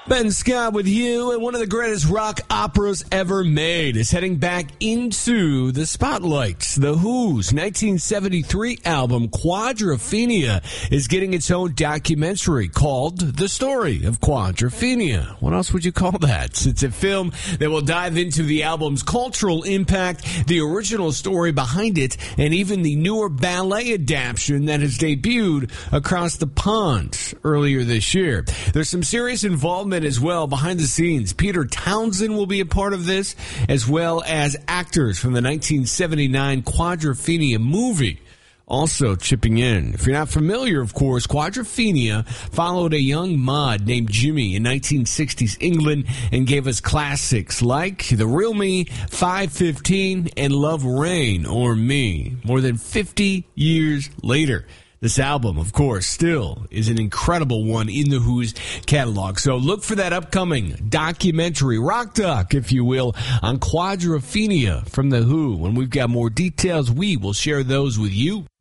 Ben Scott with you, and one of the greatest rock operas ever made is heading back into the spotlight. The Who's 1973 album, Quadrophenia, is getting its own documentary called The Story of Quadrophenia. What else would you call that? It's a film that will dive into the album's cultural impact, the original story behind it, and even the newer ballet adaptation that has debuted across the pond earlier this year. There's some serious involvement as well behind the scenes. Peter Townsend will be a part of this, as well as actors from the 1979 Quadrophenia movie also chipping in. If you're not familiar, of course, Quadrophenia followed a young mod named Jimmy in 1960s England and gave us classics like The Real Me, 5:15, and Love Rain or Me. More than 50 years later, this album, of course, still is an incredible one in The Who's catalog. So look for that upcoming documentary, rock doc, if you will, on Quadrophenia from The Who. When we've got more details, we will share those with you.